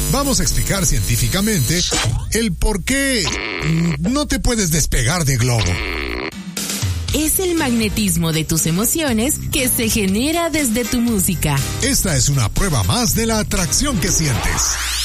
Vamos a explicar científicamente el por qué no te puedes despegar de Globo. Es el magnetismo de tus emociones que se genera desde tu música. Esta es una prueba más de la atracción que sientes.